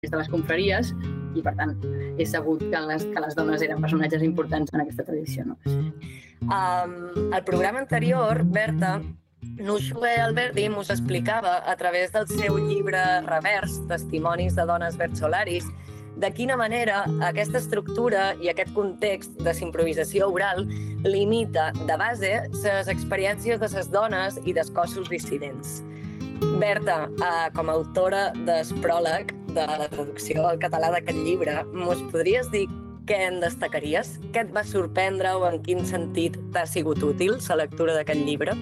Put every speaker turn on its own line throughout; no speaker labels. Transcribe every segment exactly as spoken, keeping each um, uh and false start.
de les confraries i, per tant, és sabut que les, que les dones eren personatges importants en aquesta tradició. No?
Um, al programa anterior, Berta, Nuxue Alberdi mos explicava a través del seu llibre Revers, Testimonis de dones versolaris, de quina manera aquesta estructura i aquest context de l'improvisació oral limita de base les experiències de les dones i dels cossos dissidents. Berta, eh, com a autora del pròleg de la traducció al català d'aquest llibre, mos podries dir què en destacaries? Què et va sorprendre o en quin sentit t'ha sigut útil la lectura d'aquest llibre?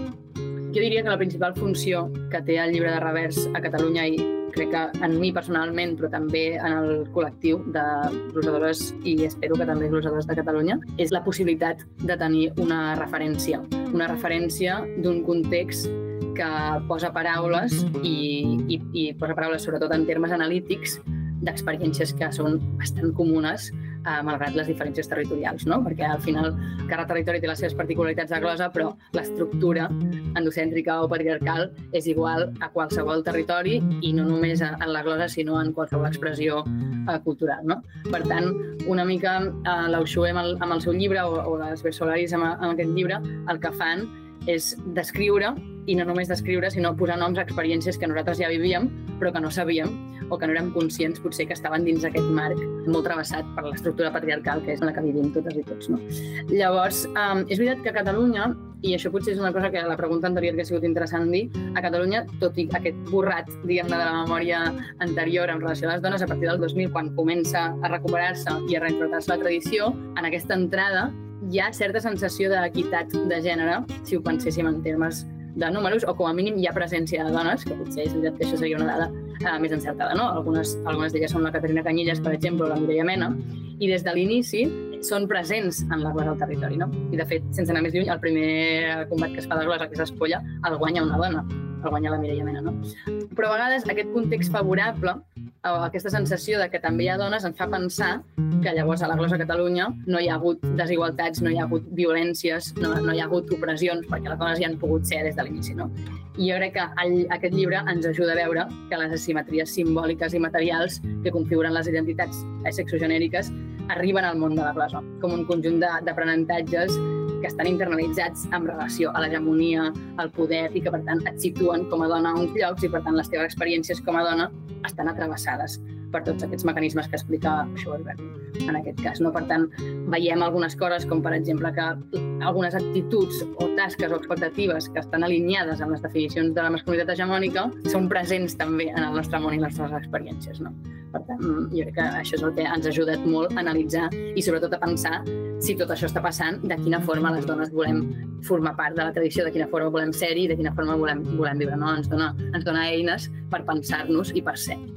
Jo diria que la principal funció que té el llibre de Revers a Catalunya, i crec que en mi personalment, però també en el col·lectiu de glosadores i espero que també glosadores de Catalunya, és la possibilitat de tenir una referència, una referència d'un context que posa paraules i, i, i posa paraules sobretot en termes analítics d'experiències que són bastant comunes eh, malgrat les diferències territorials, no? Perquè al final cada territori té les seves particularitats de glosa, però l'estructura endocèntrica o patriarcal és igual a qualsevol territori i no només en la glosa, sinó en qualsevol expressió eh, cultural, no? Per tant, una mica eh, l'Auxue amb, el, amb el seu llibre o, o les versolaris amb, amb aquest llibre, el que fan és descriure, i no només descriure, sinó posar noms a experiències que nosaltres ja vivíem, però que no sabíem o que no érem conscients potser que estaven dins aquest marc molt travessat per l'estructura patriarcal que és en la que vivim totes i tots. No? Llavors, um, és veritat que a Catalunya, i això potser és una cosa que la pregunta anterior que ha sigut interessant dir, a Catalunya, tot i aquest borrat, diguem-ne, de la memòria anterior en relació a les dones, a partir del dos mil, quan comença a recuperar-se i a reinterpretar-se la tradició, en aquesta entrada hi ha certa sensació d'equitat de gènere, si ho penséssim en termes de números, o com a mínim hi ha presència de dones, que potser és veritat que això seria una dada eh, més encertada, no? Algunes, algunes d'elles són la Caterina Canyelles, per exemple, o la Mireia Mena, i des de l'inici són presents en la glosa del territori, no? I de fet, sense anar més lluny, el primer combat que es fa de glosa, que és Espolla, el guanya una dona, el guanya la Mireia Mena, no? Però a vegades aquest context favorable, o aquesta sensació de que també hi ha dones, ens fa pensar que llavors a la glosa Catalunya no hi ha hagut desigualtats, no hi ha hagut violències, no, no hi ha hagut opressions, perquè les dones ja han pogut ser des de l'inici, no? I jo crec que el, aquest llibre ens ajuda a veure que les asimetries simbòliques i materials que configuren les identitats sexogenèriques arriben al món de la glosa, com un conjunt d'aprenentatges que estan internalitzats en relació a l'hegemonia, al poder, i que per tant et situen com a dona a uns llocs i per tant les teves experiències com a dona estan atravessades per tots aquests mecanismes que explica Schwarberg en aquest cas. No? Per tant, veiem algunes coses com, per exemple, que algunes actituds o tasques o expectatives que estan alineades amb les definicions de la masculinitat hegemònica són presents també en el nostre món i les nostres experiències. No? Per tant, jo crec que això és el que ens ha ajudat molt a analitzar i sobretot a pensar si tot això està passant, de quina forma les dones volem formar part de la tradició, de quina forma volem ser-hi, de quina forma volem, volem viure. No? Ens dona, ens dona eines per pensar-nos i per ser.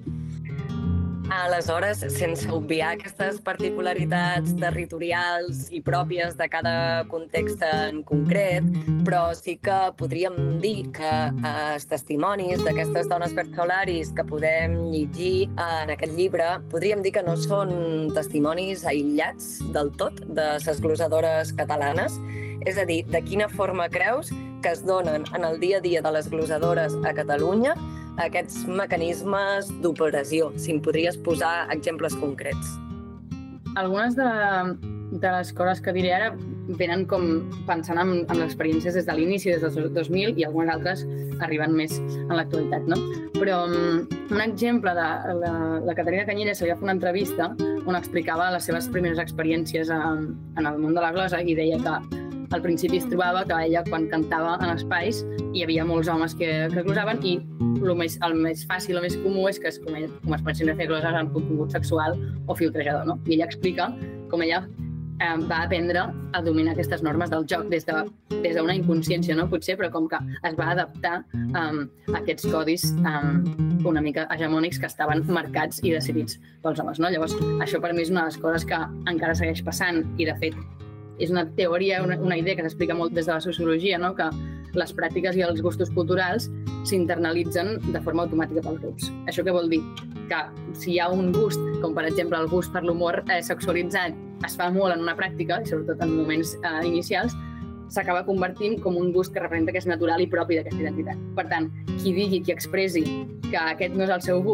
Aleshores, sense obviar aquestes particularitats territorials i pròpies de cada context en concret, però sí que podríem dir que els testimonis d'aquestes dones versolaris que podem llegir en aquest llibre, podríem dir que no són testimonis aïllats del tot de les glosadores catalanes. És a dir, de quina forma creus que es donen en el dia a dia de les glosadores a Catalunya aquests mecanismes d'operació, si em podries posar exemples concrets?
Algunes de, de les coses que diré ara venen com pensant en, en les experiències des de l'inici, des del dos mil, i algunes altres arriben més en l'actualitat, no? Però um, un exemple de la, la Caterina Canyelles se li va fer una entrevista on explicava les seves primeres experiències en, en el món de la glosa i deia que al principi es trobava que ella, quan cantava en espais, hi havia molts homes que, que glosaven i el més, el més fàcil, el més comú és que es, com, ella, com es pensen de fer gloses amb contingut sexual o filtrejador, no? I ella explica com ella eh, va aprendre a dominar aquestes normes del joc des de, des d'una inconsciència, no? Potser, però com que es va adaptar um, a aquests codis um, una mica hegemònics que estaven marcats i decidits pels homes, no? Llavors, això per mi és una de les coses que encara segueix passant i, de fet, és una teoria, una, una idea que s'explica molt des de la sociologia, no? Que les pràctiques i els gustos culturals s'internalitzen de forma automàtica pels grups. Això què vol dir? Que si hi ha un gust, com per exemple el gust per l'humor eh, sexualitzat, es fa molt en una pràctica, i sobretot en moments eh, inicials, s'acaba convertint com un gust que representa que és natural i propi d'aquesta identitat. Per tant, qui digui, qui expressi que aquest no és el seu gust,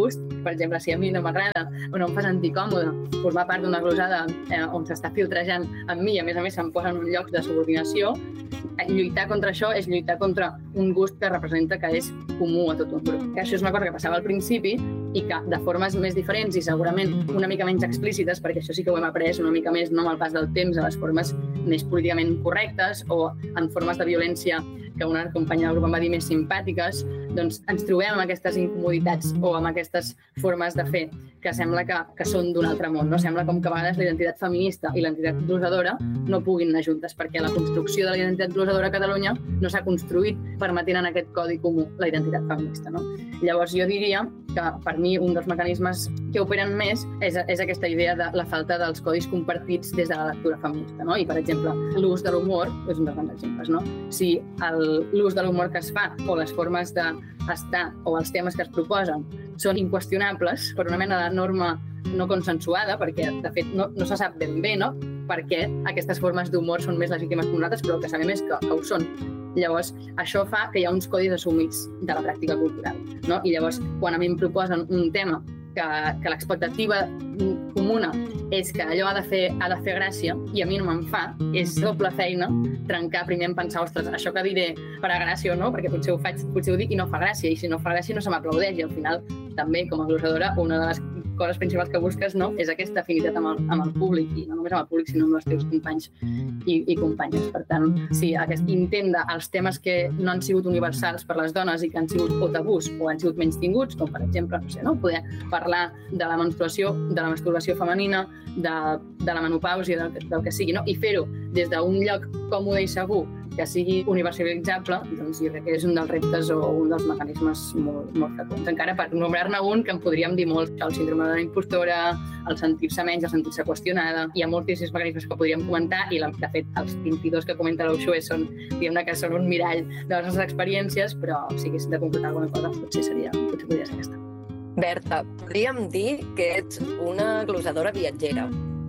per exemple, si a mi no m'agrada o no em fa sentir còmode formar part d'una glosada eh, on s'està filtrejant amb mi i a més a més se'm posen en llocs de subordinació, lluitar contra això és lluitar contra un gust que representa que és comú a tot un grup. Que això és una cosa que passava al principi i que de formes més diferents i segurament una mica menys explícites, perquè això sí que ho hem après una mica més no, amb el pas del temps a les formes més políticament correctes o en formes de violència que una companya del grup em va dir més simpàtiques, doncs ens trobem amb aquestes incomoditats o amb aquestes formes de fer que sembla que, que són d'un altre món. No? Sembla com que a vegades la identitat feminista i l'identitat glosadora no puguin anar juntes, perquè la construcció de la identitat glosadora a Catalunya no s'ha construït permetent en aquest codi comú la identitat feminista. No? Llavors jo diria que per mi un dels mecanismes que operen més és, és aquesta idea de la falta dels codis compartits des de la lectura feminista. No? I, per exemple, l'ús de l'humor és un dels grans exemples. No? Si l'ús de l'humor que es fa o les formes d'estar o els temes que es proposen són inqüestionables per una mena de norma no consensuada, perquè, de fet, no, no se sap ben bé no? perquè aquestes formes d'humor són més legítimes que nosaltres, però el que sabem és que, que ho són. Llavors, això fa que hi ha uns codis assumits de la pràctica cultural. No? I llavors, quan a mi em proposen un tema que, que l'expectativa comuna és que allò ha de, fer, ha de fer gràcia i a mi no me'n fa, és doble feina trencar primer en pensar, ostres, això que diré farà gràcia o no, perquè potser ho faig, potser ho dic i no fa gràcia, i si no fa gràcia no se m'aplaudeix, i al final també, com a glosadora, una de les coses principals que busques no, és aquesta afinitat amb el, amb el públic, i no només amb el públic, sinó amb els teus companys i, i companyes. Per tant, sí, aquest intent dels temes que no han sigut universals per les dones i que han sigut o tabús o han sigut menys tinguts, com per exemple, no sé, no, poder parlar de la menstruació, de la masturbació femenina, de, de la menopàusia, del, del que sigui, no? I fer-ho des d'un lloc còmode i segur que sigui universalitzable, doncs jo crec que és un dels reptes o un dels mecanismes molt, molt freqüents. Encara per nombrar-ne un que en podríem dir molt, el síndrome de la impostora, el sentir-se menys, el sentir-se qüestionada, hi ha moltíssims mecanismes que podríem comentar i de fet els vint-i-dos que comenta l'Uxue són, diguem-ne que són un mirall de les nostres experiències, però si haguéssim de concretar alguna cosa potser seria, potser podria ser aquesta.
Berta, podríem dir que ets una glosadora viatgera.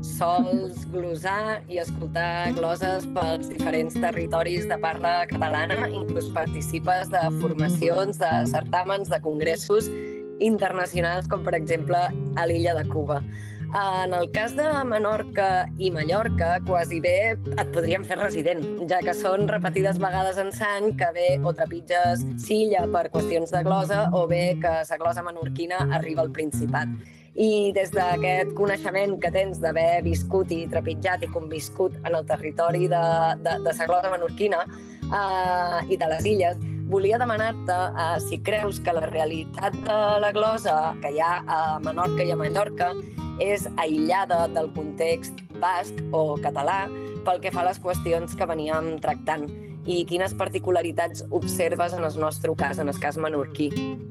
Sols glosar i escoltar gloses pels diferents territoris de parla catalana, inclús participes de formacions, de certàmens, de congressos internacionals, com per exemple a l'illa de Cuba. En el cas de Menorca i Mallorca, quasi bé et podríem fer resident, ja que són repetides vegades en sang que bé o trepitges Silla per qüestions de glosa o bé que sa glosa menorquina arriba al Principat. I des d'aquest coneixement que tens d'haver viscut i trepitjat i conviscut en el territori de, de, de sa glosa menorquina eh, i de les illes, volia demanar-te eh, si creus que la realitat de la glosa que hi ha a Menorca i a Mallorca és aïllada del context basc o català pel que fa a les qüestions que veníem tractant i quines particularitats observes en el nostre cas, en el cas menorquí.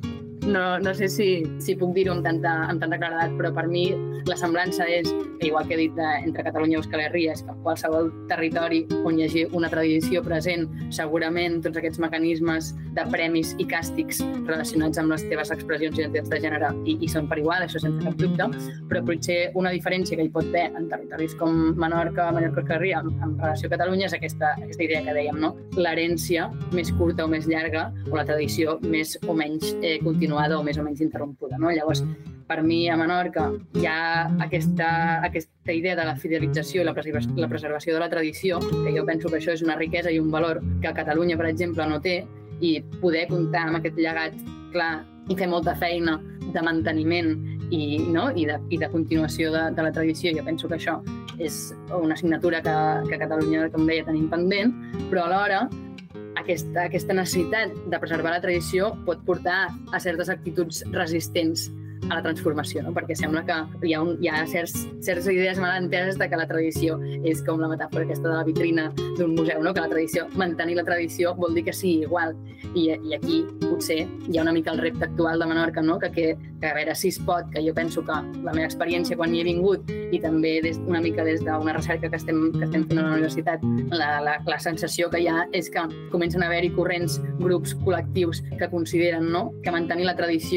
No, no sé si, si puc dir-ho amb tanta, amb tanta claredat, però per mi la semblança és, igual que he dit de, entre Catalunya i Euskal Herria, és que qualsevol territori on hi hagi una tradició present, segurament tots aquests mecanismes de premis i càstigs relacionats amb les teves expressions i identitats de gènere i, i són per igual, això sense cap dubte, però potser una diferència que hi pot haver en territoris com Menorca, Mallorca i Euskal Herria en, en relació a Catalunya és aquesta, aquesta idea que dèiem, no? L'herència més curta o més llarga o la tradició més o menys eh, continuada o més o menys interrompuda. No? Llavors, per mi a Menorca hi ha aquesta, aquesta idea de la fidelització i la preservació, la preservació de la tradició, que jo penso que això és una riquesa i un valor que a Catalunya, per exemple, no té, i poder comptar amb aquest llegat clar i fer molta feina de manteniment i, no? I, de, i de continuació de, de la tradició. Jo penso que això és una assignatura que, que a Catalunya, com deia, tenim pendent, però alhora Aquesta, aquesta necessitat de preservar la tradició pot portar a certes actituds resistents a la transformació, no? Perquè sembla que hi ha, un, hi ha certs, certes idees mal enteses de que la tradició és com la metàfora aquesta de la vitrina d'un museu, no? Que la tradició, mantenir la tradició vol dir que sigui igual. I, i aquí potser hi ha una mica el repte actual de Menorca, no? Que, que, que a veure si es pot, que jo penso que la meva experiència quan hi he vingut i també des, una mica des d'una recerca que estem, que estem fent a la universitat, la, la, la sensació que hi ha és que comencen a haver-hi corrents, grups, col·lectius que consideren, no? Que mantenir la tradició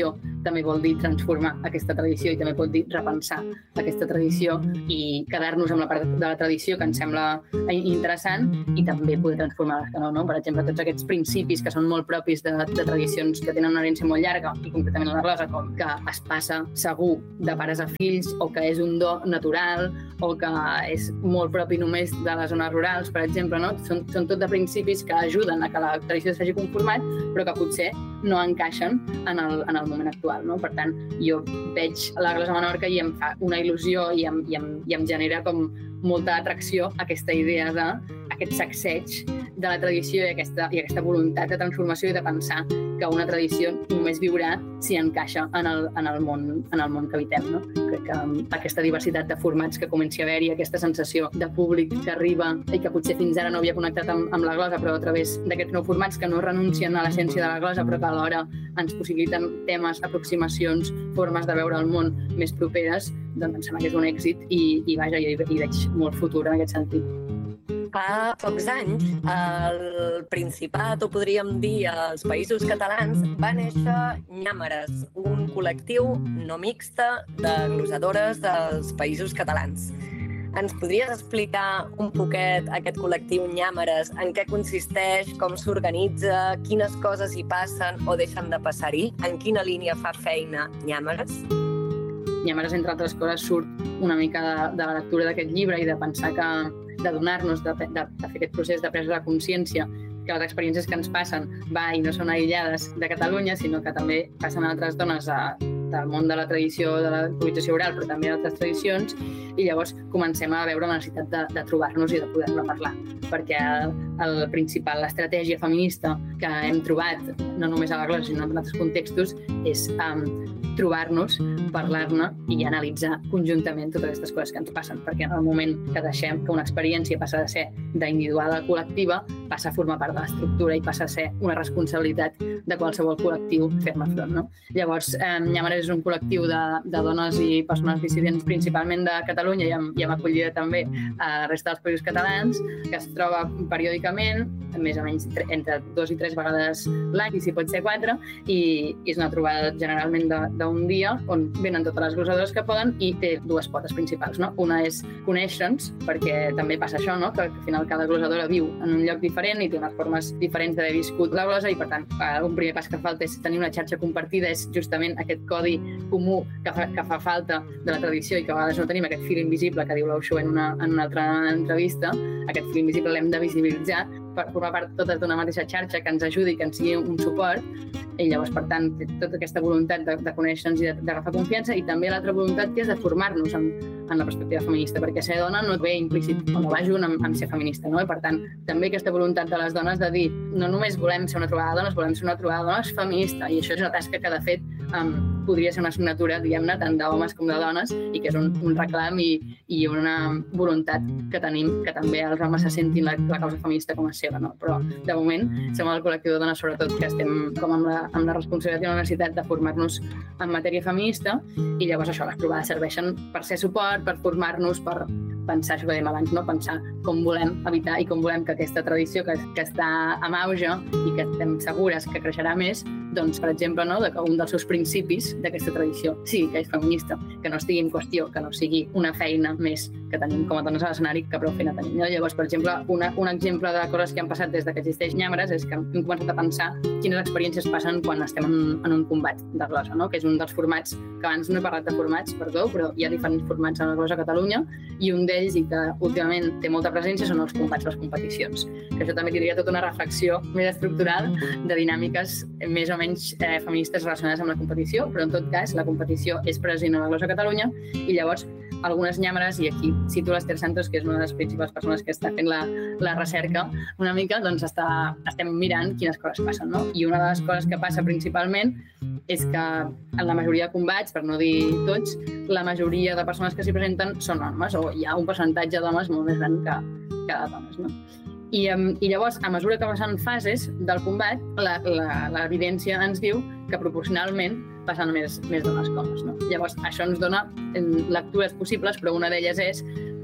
també vol dir transformar aquesta tradició i també pot dir repensar aquesta tradició i quedar-nos amb la part de la tradició que ens sembla interessant i també poder transformar les que no, no? Per exemple, tots aquests principis que són molt propis de, de tradicions que tenen una herència molt llarga i concretament la glosa, com que es passa segur de pares a fills o que és un do natural o que és molt propi només de les zones rurals, per exemple, no? Són, són tot de principis que ajuden a que la tradició s'hagi conformat, però que potser no encaixen en el, en el moment actual, no? Per tant, jo veig la glosa a Menorca i em fa una il·lusió i em, i em, i em genera com molta atracció aquesta idea d'aquest sacseig de la tradició i aquesta, i aquesta voluntat de transformació i de pensar que una tradició només viurà si encaixa en el, en el, món, en el món que habitem, no? Crec que aquesta diversitat de formats que comenci a haver-hi, aquesta sensació de públic que arriba i que potser fins ara no havia connectat amb, amb la glosa, però a través d'aquests nous formats que no renuncien a l'essència de la glosa, però que alhora ens possibiliten temes, aproximacions, formes de veure el món més properes, doncs em sembla que és un èxit i, i vaja, hi, hi veig molt futur en aquest sentit.
Fa pocs anys, al Principat, o podríem dir als Països Catalans, va néixer Nyàmeres, un col·lectiu no mixte de glosadores dels Països Catalans. Ens podries explicar un poquet aquest col·lectiu Nyàmeres, en què consisteix, com s'organitza, quines coses hi passen o deixen de passar-hi, en quina línia fa feina Nyàmeres?
Nyàmeres, entre altres coses, surt una mica de, de la lectura d'aquest llibre i de pensar que de donar-nos, de, de, de fer aquest procés de presa de consciència que les experiències que ens passen va i no són aïllades de Catalunya, sinó que també passen a altres dones a, del món de la tradició, de la improvisació oral, però també d'altres tradicions, i llavors comencem a veure la necessitat de, de trobar-nos i de poder-ne parlar. Perquè el, el principal, l'estratègia feminista que hem trobat, no només a la glosa, sinó en altres contextos, és um, trobar-nos, parlar-ne i analitzar conjuntament totes aquestes coses que ens passen, perquè en el moment que deixem que una experiència passa de ser d'individual a col·lectiva, passa a formar part de l'estructura i passa a ser una responsabilitat de qualsevol col·lectiu fer-ne front, no? Llavors, eh, Nyàmeres és un col·lectiu de, de dones i persones dissidents principalment de Catalunya i amb, i amb acollida també a la resta dels països catalans, que es troba periòdicament, més o menys entre dos i tres vegades l'any, i si pot ser quatre, i, i és una trobada generalment d'un dia on venen totes les glosadores que poden i té dues potes principals, no? Una és conèixer-nos, perquè també passa això, no? Que, que al final cada glosadora viu en un lloc diferent i té unes formes diferents d'haver viscut la glosa i, per tant, un primer pas que falta és tenir una xarxa compartida, és justament aquest codi comú que fa, que fa falta de la tradició i que a vegades no tenim, aquest fil invisible que diu l'Oxo en, una, en una altra entrevista. Aquest fil invisible l'hem de visibilitzar per formar part totes d'una mateixa xarxa que ens ajudi, que ens sigui un suport, i llavors, per tant, tota aquesta voluntat de, de conèixer-nos i de, de agafar confiança, i també l'altra voluntat que és de formar-nos en, en la perspectiva feminista, perquè ser dona no ve implícit o no va junt amb, amb ser feminista, no? I, per tant, també aquesta voluntat de les dones de dir no només volem ser una trobada de dones, volem ser una trobada de dones feminista, i això és una tasca que, de fet, um, podria ser una assignatura, diguem-ne, tant d'homes com de dones, i que és un, un reclam i, i una voluntat que tenim que també els homes se sentin la, la causa feminista com a seva, no? Però, de moment, som el col·lectiu de dones, sobretot, que estem com amb la, amb la responsabilitat i la necessitat de formar-nos en matèria feminista, i llavors això, les trobades serveixen per ser suport, per formar-nos, per pensar, això que dèiem abans, no? Pensar com volem evitar i com volem que aquesta tradició que, que està en auge i que estem segures que creixerà més, doncs, per exemple, no? De que un dels seus principis d'aquesta tradició sigui que és feminista, que no estigui en qüestió, que no sigui una feina més que tenim com a dones a l'escenari, que prou feina tenim. No? Llavors, per exemple, una, un exemple de coses que han passat des de que existeix Nyàmeres és que hem començat a pensar quines experiències passen quan estem en, en un combat de glosa, no? Que és un dels formats, que abans no he parlat de formats, perdó, però hi ha diferents formats en la glosa a Catalunya, i un d'ells, i que últimament té molta presència, són els combats, les competicions. Que això també tindria tota una reflexió més estructural de dinàmiques més o menys eh, feministes relacionades amb la competició, però en tot cas la competició és present a la glosa a Catalunya, i llavors algunes Nyàmeres, i aquí cito l'Ester Santos, que és una de les principals persones que està fent la, la recerca una mica, doncs està, estem mirant quines coses passen, no? I una de les coses que passa principalment és que en la majoria de combats, per no dir tots, la majoria de persones que s'hi presenten són homes, o hi ha un percentatge d'homes molt més gran que, que de dones, no? I, I llavors, a mesura que passen fases del combat, l'evidència ens diu que proporcionalment passen més, més dones que homes, no? Llavors, això ens dona lectures possibles, però una d'elles és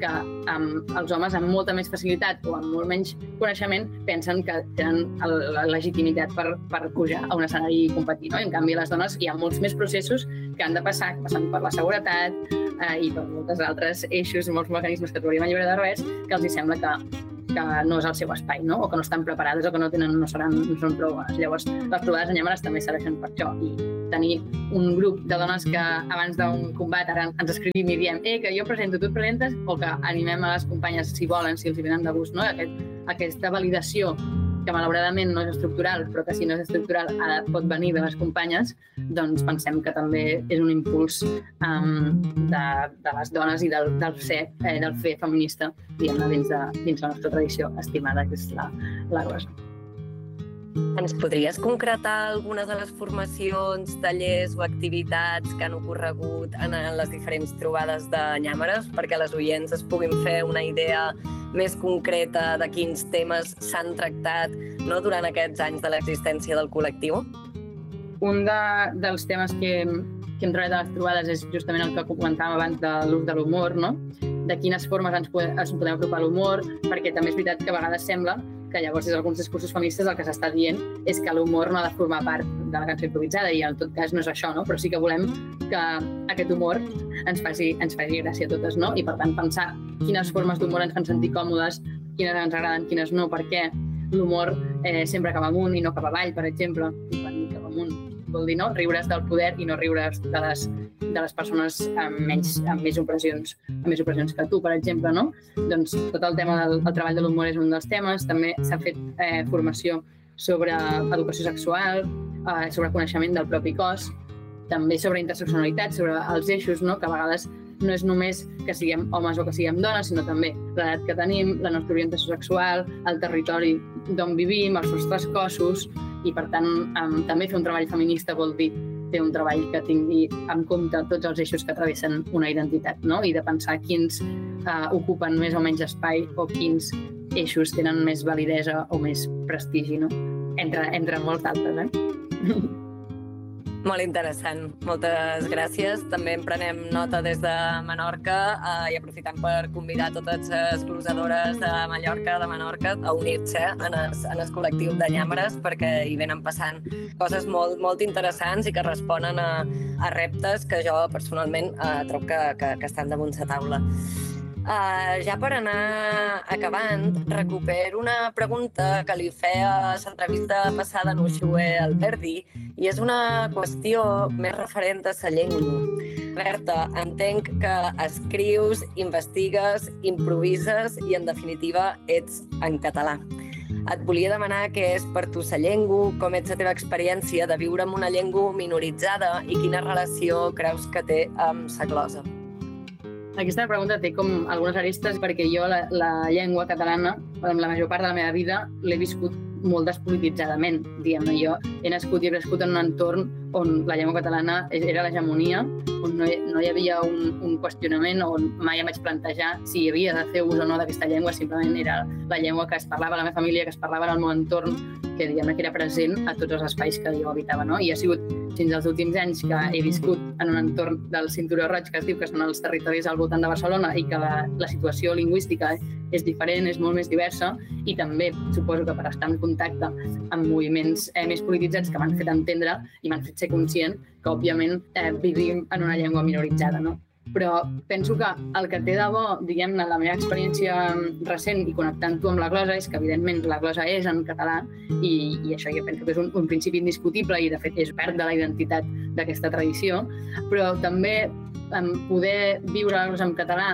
que um, els homes amb molta més facilitat o amb molt menys coneixement pensen que tenen la legitimitat per, per pujar a un escenari i competir, no? I en canvi, les dones hi ha molts més processos que han de passar, passant per la seguretat eh, i per moltes altres eixos i molts mecanismes que trobaríem al llibre de revers, que els hi sembla que que no és el seu espai, no? O que no estan preparades o que no tenen, no seran, no són prou bones. Llavors, les trobades en llàmeres també serveixen per això. I tenir un grup de dones que abans d'un combat ara ens escrivim i diem eh, que jo presento, tu et presentes, o que animem a les companyes si volen, si els hi venen de gust, no? Aquest, aquesta validació que malauradament no és estructural, però que si no és estructural ara pot venir de les companyes, doncs pensem que també és un impuls um, de, de les dones i del, del, ser, eh, del fer feminista, diguem-ne, dins, de, dins la nostra tradició estimada, que és la, la rosa.
Ens podries concretar algunes de les formacions, tallers o activitats que han ocorregut en les diferents trobades de Nyàmeres perquè les oients es puguin fer una idea més concreta de quins temes s'han tractat, no, durant aquests anys de l'existència del col·lectiu?
Un de, dels temes que, que hem treballat a les trobades és justament el que comentàvem abans de l'ús de l'humor, no? De quines formes ens, podem, ens podem apropar a l'humor, perquè també és veritat que a vegades sembla que llavors des d'alguns discursos feministes el que s'està dient és que l'humor no ha de formar part de la cançó improvisada i en tot cas no és això, no? Però sí que volem que aquest humor ens faci, ens faci gràcia a totes, no? I per tant pensar quines formes d'humor ens fan sentir còmodes, quines ens agraden, quines no, perquè l'humor eh, sempre cap amunt i no cap avall, per exemple, i quan dic cap amunt vol dir no? Riure's del poder i no riure's de les, de les persones amb, menys, amb més opressions, amb més opressions que tu, per exemple, no? Doncs tot el tema del el treball de l'humor és un dels temes. També s'ha fet eh, formació sobre educació sexual, eh, sobre coneixement del propi cos, també sobre interseccionalitat, sobre els eixos, no? Que a vegades no és només que siguem homes o que siguem dones, sinó també l'edat que tenim, la nostra orientació sexual, el territori d'on vivim, els nostres cossos, i per tant um, també fer un treball feminista vol dir fer un treball que tingui en compte tots els eixos que travessen una identitat, no? I de pensar quins uh, ocupen més o menys espai o quins eixos tenen més validesa o més prestigi, no? Entre, entre molts d'altres, eh?
Molt interessant, moltes gràcies. També en prenem nota des de Menorca eh, i aprofitant per convidar totes les glosadores de Mallorca, de Menorca, a unir-se en el col·lectiu de Nyàmeres perquè hi venen passant coses molt, molt interessants i que responen a, a reptes que jo personalment eh, trobo que, que, que estan damunt la taula. Uh, ja per anar acabant, recupero una pregunta que li feia a l'entrevista passada a Nuxue Alberdi i és una qüestió més referent a la llengua. Berta, entenc que escrius, investigues, improvises i, en definitiva, ets en català. Et volia demanar què és per tu la llengua, com és la teva experiència de viure amb una llengua minoritzada i quina relació creus que té amb la glosa.
Aquesta pregunta té com algunes arestes perquè jo la, la llengua catalana, la major part de la meva vida, l'he viscut molt despolititzadament, diguem-ne. Jo he nascut i he crescut en un entorn on la llengua catalana era l'hegemonia, on no hi, no hi havia un, un qüestionament, on mai em vaig plantejar si hi havia de fer ús o no d'aquesta llengua, simplement era la llengua que es parlava a la meva família, que es parlava en el meu entorn, que diguem-ne que era present a tots els espais que jo habitava, no? I ha sigut fins als últims anys que he viscut en un entorn del Cinturó Roig, que es diu que són els territoris al voltant de Barcelona i que la, la situació lingüística és diferent, és molt més diversa, i també suposo que per estar en contacte amb moviments eh, més polititzats que m'han fet entendre i m'han fet ser conscient que, òbviament, eh, vivim en una llengua minoritzada, no? Però penso que el que té de bo, diguem-ne, la meva experiència recent i connectant-ho amb la glosa és que, evidentment, la glosa és en català i, i això jo penso que és un, un principi indiscutible i, de fet, és part de la identitat d'aquesta tradició, però també eh, poder viure la glosa en català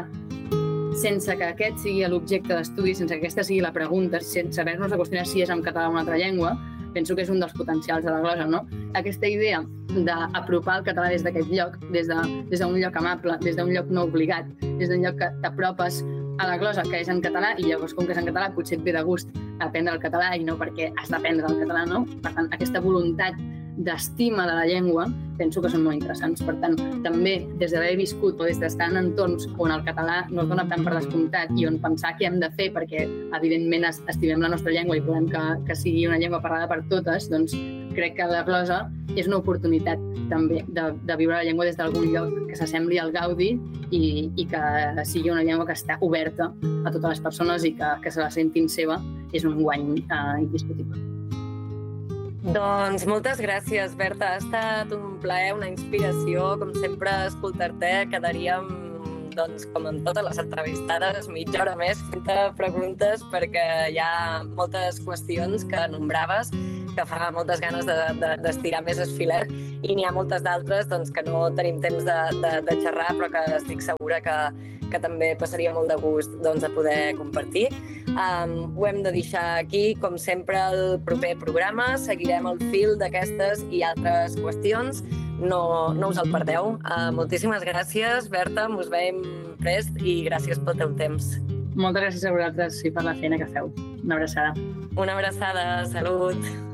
sense que aquest sigui l'objecte d'estudi, sense que aquesta sigui la pregunta, sense haver-nos de qüestionar si és en català o una altra llengua, penso que és un dels potencials de la glosa, no? Aquesta idea d'apropar el català des d'aquest lloc, des d'un de, lloc amable, des d'un lloc no obligat, des d'un lloc que t'apropes a la glosa, que és en català, i llavors, com que és en català, potser et ve de gust aprendre el català i no perquè has d'aprendre el català, no? Per tant, aquesta voluntat d'estima de la llengua, penso que són molt interessants. Per tant, també des d'haver viscut o des d'estar en entorns on el català no es dona tant per descomptat i on pensar què hem de fer perquè, evidentment, estimem la nostra llengua i volem que, que sigui una llengua parlada per totes, doncs crec que la glosa és una oportunitat també de, de viure la llengua des d'algun lloc que s'assembli al Gaudi i, i que sigui una llengua que està oberta a totes les persones i que, que se la sentin seva és un guany eh, indiscutible.
Doncs moltes gràcies, Berta. Ha estat un plaer, una inspiració. Com sempre, escoltar-te quedaríem, doncs, com en totes les entrevistades, mitja hora més fent preguntes perquè hi ha moltes qüestions que nombraves que fa moltes ganes d'estirar de, de, més el filet i n'hi ha moltes d'altres doncs, que no tenim temps de, de, de xerrar però que estic segura que, que també passaria molt de gust doncs, de poder compartir. Um, ho hem de deixar aquí, com sempre, el proper programa. Seguirem el fil d'aquestes i altres qüestions. No, no us el perdeu. Uh, moltíssimes gràcies, Berta, mos veiem prest i gràcies pel teu temps.
Moltes gràcies a vosaltres i per la feina que feu. Una abraçada.
Una abraçada, salut.